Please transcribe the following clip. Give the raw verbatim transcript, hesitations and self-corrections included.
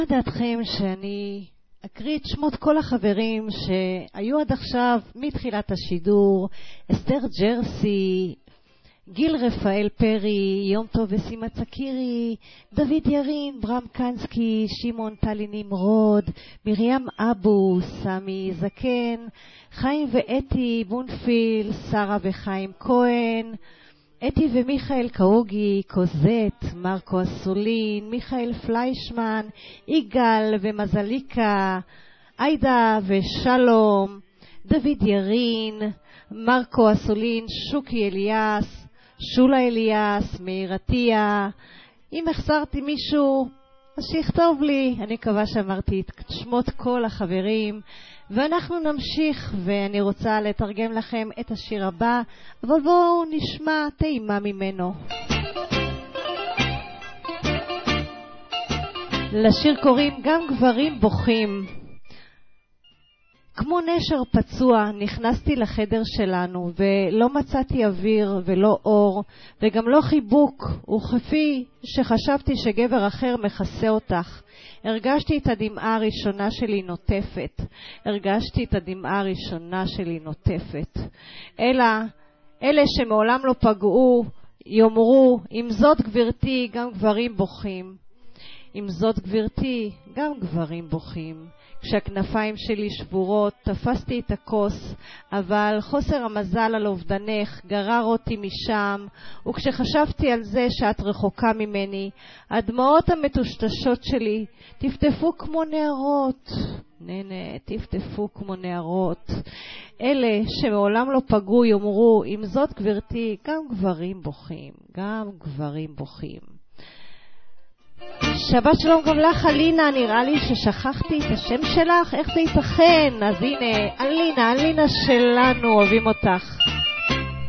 מה דעתכם שאני אקריא את שמות כל החברים שהיו עד עכשיו מתחילת השידור? אסתר ג'רסי, גיל רפאל פרי, יום טוב וסימה צקירי, דוד ירין, ברם קנסקי, שמעון טלי נמרוד, מרים אבו, סמי זקן, חיים ואתי בונפיל, שרה וחיים כהן, אתי ומיכאל קאוגי, קוזט, מרקו אסולין, מיכאל פליישמן, יגאל ומזליקה, עידה ושלום, דוד ירין, מרקו אסולין, שוקי אליאס, שולה אליאס, מאירתיה. אם החסרתי מישהו, אז שיכתוב לי. אני מקווה שאמרתי את שמות כל החברים, ואנחנו נמשיך, ואני רוצה לתרגם לכם את השיר הבא, אבל בואו נשמע טעימה ממנו. לשיר קוראים גם גברים בוכים. כמו נשר פצוע נכנסתי לחדר שלנו, ולא מצאתי אוויר ולא אור, וגם לא חיבוק, וכפי שחשבתי שגבר אחר מכסה אותך. הרגשתי את הדמעה הראשונה שלי נוטפת. הרגשתי את הדמעה הראשונה שלי נוטפת. אלא, אלה שמעולם לא פגעו, יאמרו, אם זאת גברתי, גם גברים בוכים. אם זאת גברתי, גם גברים בוכים. כשהכנפיים שלי שבורות, תפסתי את הכוס, אבל חוסר המזל על אובדנך גרר אותי משם, וכשחשבתי על זה שאת רחוקה ממני, הדמעות המטושטשות שלי טפטפו כמו נערות. ננה, טפטפו כמו נערות. אלה שמעולם לא פגעו יאמרו, אם זאת גברתי, גם גברים בוכים, גם גברים בוכים. שבת שלום גם לך אלינה, נראה לי ששכחתי את השם שלך, איך זה ייתכן? אז הנה, אלינה, אלינה שלנו, אוהבים אותך.